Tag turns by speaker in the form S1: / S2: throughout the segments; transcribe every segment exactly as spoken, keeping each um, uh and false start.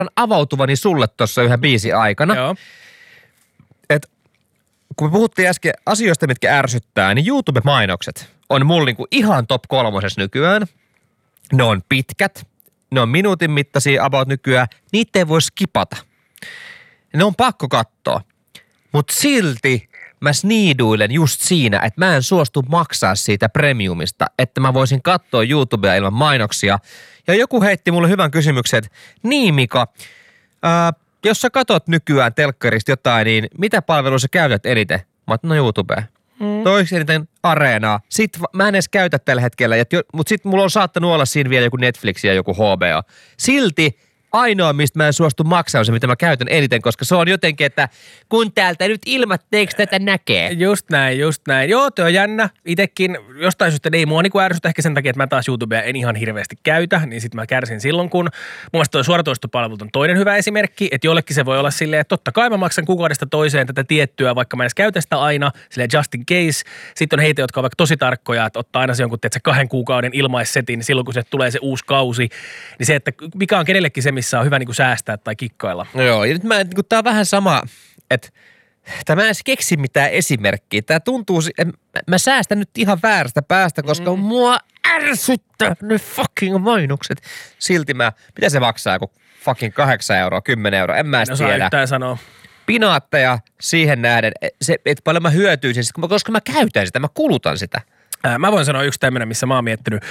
S1: avautuvani sulle tuossa yhden biisin aikana.
S2: Joo.
S1: Et kun me puhuttiin äsken asioista, mitkä ärsyttää, niin YouTube-mainokset on mulla niinku ihan top kolmosessa nykyään. Ne on pitkät, ne on minuutin mittaisia about nykyään, niitä ei voi skipata. Ne on pakko katsoa, mutta silti mä sniiduilen just siinä, että mä en suostu maksaa siitä premiumista, että mä voisin katsoa YouTubea ilman mainoksia. Ja joku heitti mulle hyvän kysymyksen, että niin Mika, ää, jos sä katot nykyään telkkarista jotain, niin mitä palvelua sä käytät eniten? Mä oon, no YouTubea. Mm. Toiseksi eniten Areenaa. Sitten mä en edes käytä tällä hetkellä, mutta sitten mulla on saattanut olla siinä vielä joku Netflix ja joku H B O. Silti ainoa, mistä mä en suostu maksaa, on se, mitä mä käytän eniten, koska se on jotenkin, että kun täältä nyt ilmatteeksi tätä näkee.
S2: Just näin, just näin. Joo, toi on jännä. Itekin jostain syystä ei mua niinku ärsytä ehkä sen takia, että mä taas YouTubea en ihan hirveästi käytä, niin sit mä kärsin silloin, kun mun mielestä toi suoratoistopalvelut on toinen hyvä esimerkki, että jollekin se voi olla silleen, että totta kai mä maksan kuukaudesta toiseen tätä tiettyä, vaikka mä en edes käytä sitä aina, silleen just in case. Sitten on heitä, jotka ovat vaikka tosi tarkkoja, että ottaa aina se jonkun, että se kahden kuukauden ilmaissetin, niin silloin kun se tulee se uusi kausi, niin se, että mikä on kenellekin se, missä on hyvä niin kuin säästää tai kikkailla.
S1: No joo, ja nyt mä, niin tää on vähän sama, että tämä en edes keksi mitään esimerkkiä. Tää tuntuu, että mä säästän nyt ihan väärästä päästä, koska mm. mua ärsyttää ne fucking mainokset. Silti mä, mitä se maksaa, joku fucking kahdeksan euroa, kymmenen euroa, en mä edes tiedä.
S2: En osaa sanoa.
S1: Pinaatteja siihen nähden, se, että paljon mä hyötyisin, koska mä käytän sitä, mä kulutan sitä.
S2: Mä voin sanoa yksi tämmöinen, missä mä oon miettinyt.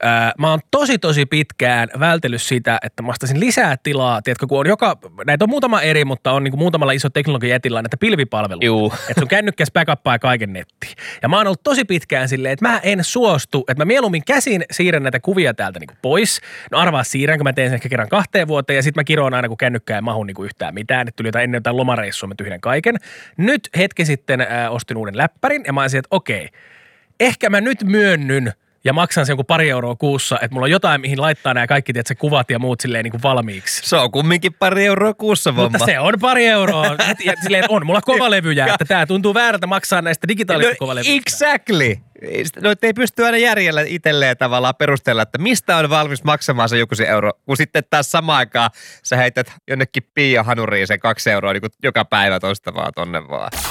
S2: Mä oon tosi tosi pitkään vältellyt sitä, että mä ostaisin lisää tilaa. Tiedätkö, kun on joka, näitä on muutama eri, mutta on niin kuin muutamalla iso teknologiajätillä näitä pilvipalveluita. Että sun kännykkäs backuppaa kaiken nettiin. Ja mä oon ollut tosi pitkään silleen, että mä en suostu, että mä mieluummin käsin siirrän näitä kuvia täältä niin kuin pois. No arvaa siirrän, kun mä teen sen ehkä kerran kahteen vuoteen ja sit mä kiroon aina, kun kännykkä ei mahu niin kuin yhtään mitään. Että tuli jotain ennen jotain lomareissua, mä tyhjän kaiken. Nyt hetki sitten äh, ostin uuden läppärin ja mä olisin, että okei. Ehkä mä nyt myönnyn ja maksan sen joku pari euroa kuussa, että mulla on jotain, mihin laittaa nämä kaikki tiedätkö, kuvat ja muut silleen niin kuin valmiiksi.
S1: Se on kumminkin pari euroa kuussa, vamma.
S2: Mutta se on pari euroa. Ja silleen, on mulla kovalevyjä, että tää tuntuu väärältä maksaa näistä digitaalisista no, kovalevyistä.
S1: Exactly. No, ei pysty aina järjellä itselleen tavallaan perustella, että mistä on valmis maksamaan se joku se euro, kun sitten taas samaan aikaan sä heität jonnekin Pia Hanuriin sen kaksi euroa niin kuin joka päivä tosta vaan tonne vaan.